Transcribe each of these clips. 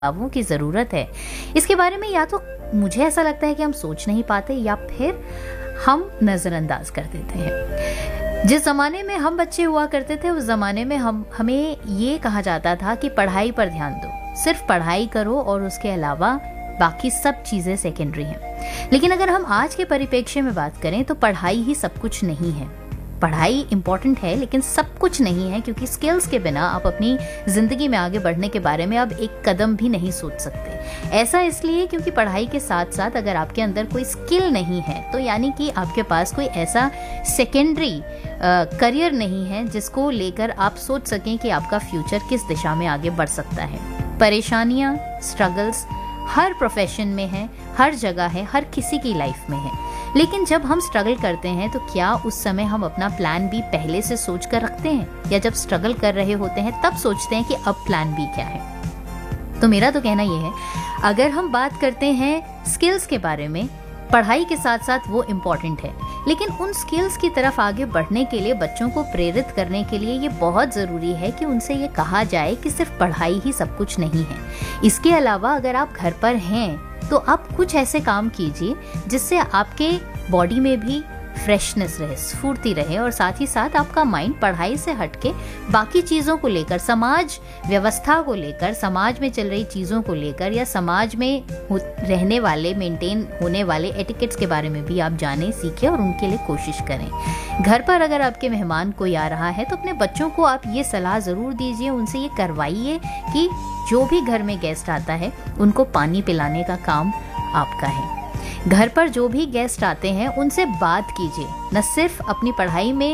बदलावों की ज़रूरत है, इसके बारे में या तो मुझे ऐसा लगता है कि हम सोच नहीं पाते या फिर हम नज़रअंदाज कर देते हैं। जिस ज़माने में हम बच्चे हुआ करते थे उस ज़माने में हमें ये कहा जाता था कि पढ़ाई पर ध्यान दो, सिर्फ पढ़ाई करो और उसके अलावा बाकी सब चीज़ें सेकेंडरी हैं। लेकिन अगर हम आज के परिप्रेक्ष्य में बात करें तो पढ़ाई ही सब कुछ नहीं है। पढ़ाई इम्पॉर्टेंट है लेकिन सब कुछ नहीं है, क्योंकि स्किल्स के बिना आप अपनी ज़िंदगी में आगे बढ़ने के बारे में अब एक कदम भी नहीं सोच सकते। ऐसा इसलिए क्योंकि पढ़ाई के साथ साथ अगर आपके अंदर कोई स्किल नहीं है तो यानी कि आपके पास कोई ऐसा सेकेंडरी करियर नहीं है जिसको लेकर आप सोच सकें कि आपका फ्यूचर किस दिशा में आगे बढ़ सकता है। परेशानियाँ, स्ट्रगल्स हर प्रोफेशन में है, हर जगह है, हर किसी की लाइफ में है। लेकिन जब हम स्ट्रगल करते हैं तो क्या उस समय हम अपना प्लान बी पहले से सोच कर रखते हैं, या जब स्ट्रगल कर रहे होते हैं तब सोचते हैं कि अब प्लान बी क्या है? तो मेरा तो कहना यह है, अगर हम बात करते हैं स्किल्स के बारे में, पढ़ाई के साथ साथ वो इम्पॉर्टेंट है, लेकिन उन स्किल्स की तरफ आगे बढ़ने के लिए बच्चों को प्रेरित करने के लिए ये बहुत ज़रूरी है कि उनसे ये कहा जाए कि सिर्फ पढ़ाई ही सब कुछ नहीं है। इसके अलावा अगर आप घर पर हैं तो आप कुछ ऐसे काम कीजिए जिससे आपके बॉडी में भी फ्रेशनेस रहे, स्फूर्ति रहे, और साथ ही साथ आपका माइंड पढ़ाई से हटके बाकी चीज़ों को लेकर, समाज व्यवस्था को लेकर, समाज में चल रही चीज़ों को लेकर, या समाज में रहने वाले, मेंटेन होने वाले एटिकेट्स के बारे में भी आप जानें, सीखें और उनके लिए कोशिश करें। घर पर अगर आपके मेहमान कोई आ रहा है तो अपने बच्चों को आप ये सलाह ज़रूर दीजिए, उनसे ये करवाइए कि जो भी घर में गेस्ट आता है उनको पानी पिलाने का काम आपका है। घर पर जो भी गेस्ट आते हैं उनसे बात कीजिए, न सिर्फ अपनी पढ़ाई में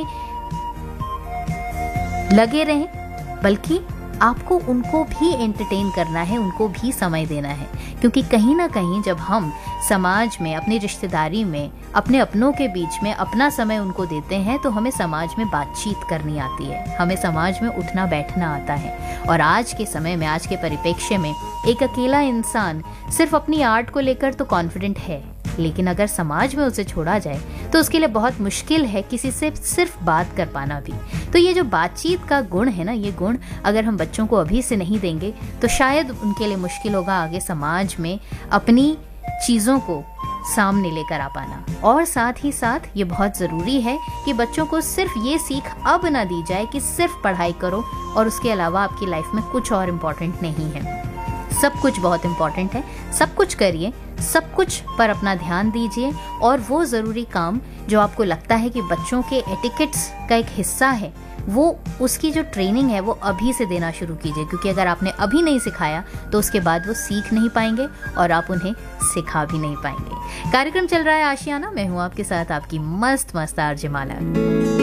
लगे रहें बल्कि आपको उनको भी एंटरटेन करना है, उनको भी समय देना है। क्योंकि कहीं ना कहीं जब हम समाज में, अपनी रिश्तेदारी में, अपने अपनों के बीच में अपना समय उनको देते हैं तो हमें समाज में बातचीत करनी आती है, हमें समाज में उठना बैठना आता है। और आज के समय में, आज के परिप्रेक्ष्य में एक अकेला इंसान सिर्फ अपनी आर्ट को लेकर तो कॉन्फिडेंट है, लेकिन अगर समाज में उसे छोड़ा जाए तो उसके लिए बहुत मुश्किल है किसी से सिर्फ बात कर पाना भी। तो ये जो बातचीत का गुण है ना, ये गुण अगर हम बच्चों को अभी से नहीं देंगे तो शायद उनके लिए मुश्किल होगा आगे समाज में अपनी चीज़ों को सामने लेकर आ पाना। और साथ ही साथ ये बहुत ज़रूरी है कि बच्चों को सिर्फ ये सीख अब ना दी जाए कि सिर्फ पढ़ाई करो और उसके अलावा आपकी लाइफ में कुछ और इम्पोर्टेंट नहीं है। सब कुछ बहुत इम्पोर्टेंट है, सब कुछ करिए, सब कुछ पर अपना ध्यान दीजिए, और वो ज़रूरी काम जो आपको लगता है कि बच्चों के एटिकेट्स का एक हिस्सा है, वो उसकी जो ट्रेनिंग है वो अभी से देना शुरू कीजिए। क्योंकि अगर आपने अभी नहीं सिखाया तो उसके बाद वो सीख नहीं पाएंगे और आप उन्हें सिखा भी नहीं पाएंगे। कार्यक्रम चल रहा है आशियाना, मैं हूँ आपके साथ आपकी मस्त आरजे माला।